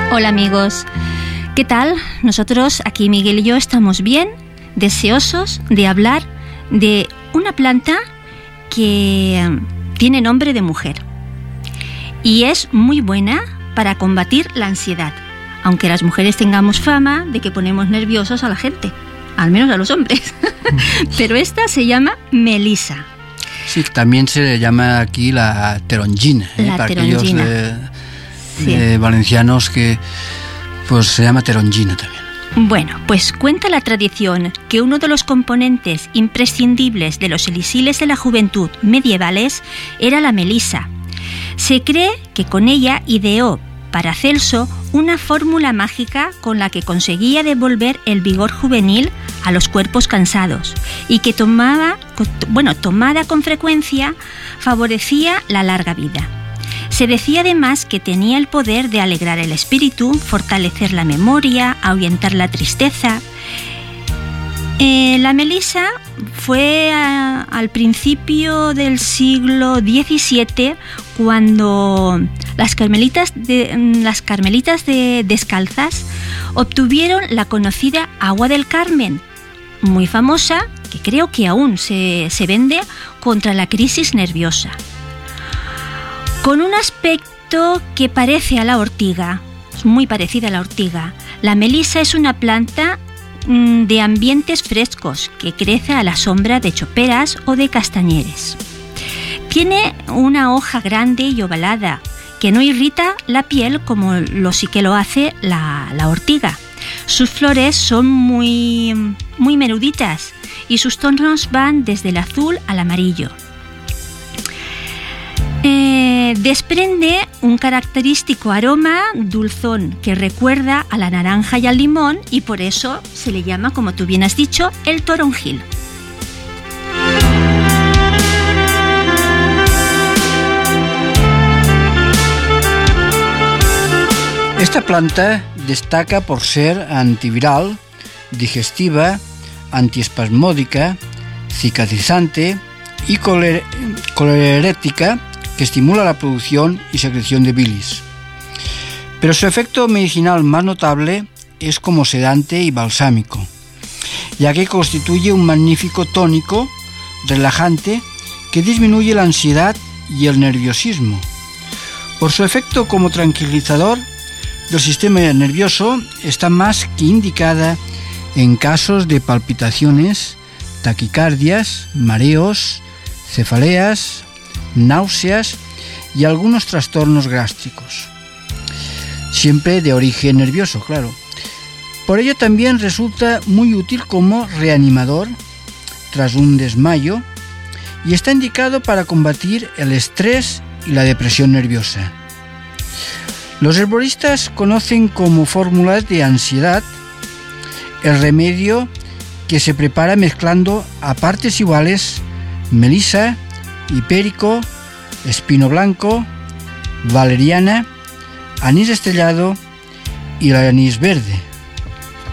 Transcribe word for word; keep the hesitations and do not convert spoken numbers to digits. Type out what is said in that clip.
Hola amigos, ¿qué tal? Nosotros aquí Miguel y yo estamos bien, deseosos de hablar de una planta que tiene nombre de mujer y es muy buena para combatir la ansiedad, aunque las mujeres tengamos fama de que ponemos nerviosos a la gente, al menos a los hombres. Pero esta se llama melisa. Sí, también se le llama aquí la terongina, ¿eh? La para terongina. aquellos de, Sí. de valencianos que pues se llama terongina también. Bueno, pues cuenta la tradición que uno de los componentes imprescindibles de los elixires de la juventud medievales era la melisa. Se cree que con ella ideó Paracelso una fórmula mágica con la que conseguía devolver el vigor juvenil a los cuerpos cansados y que tomaba, bueno, tomada con frecuencia favorecía la larga vida. Se decía además que tenía el poder de alegrar el espíritu, fortalecer la memoria, ahuyentar la tristeza. Eh, la melisa fue a, al principio del siglo diecisiete cuando las carmelitas, de, las carmelitas de, descalzas obtuvieron la conocida agua del Carmen, muy famosa, que creo que aún se, se vende contra la crisis nerviosa. Con un aspecto que parece a la ortiga, es muy parecida a la ortiga. La melisa es una planta mmm, de ambientes frescos que crece a la sombra de choperas o de castañeres. Tiene una hoja grande y ovalada que no irrita la piel como lo sí que lo hace la, la ortiga. Sus flores son muy, muy menuditas y sus tonos van desde el azul al amarillo. Eh, desprende un característico aroma dulzón que recuerda a la naranja y al limón y por eso se le llama, como tú bien has dicho, el toronjil. Esta planta destaca por ser antiviral, digestiva, antiespasmódica, cicatrizante y coler- colerética, que estimula la producción y secreción de bilis. Pero su efecto medicinal más notable es como sedante y balsámico, ya que constituye un magnífico tónico relajante que disminuye la ansiedad y el nerviosismo. Por su efecto como tranquilizador del sistema nervioso está más que indicada en casos de palpitaciones, taquicardias, mareos, cefaleas, náuseas y algunos trastornos gástricos, siempre de origen nervioso, claro. Por ello también resulta muy útil como reanimador tras un desmayo y está indicado para combatir el estrés y la depresión nerviosa. Los herboristas conocen como fórmulas de ansiedad el remedio que se prepara mezclando a partes iguales melisa, hipérico, espino blanco, valeriana, anís estrellado y el anís verde.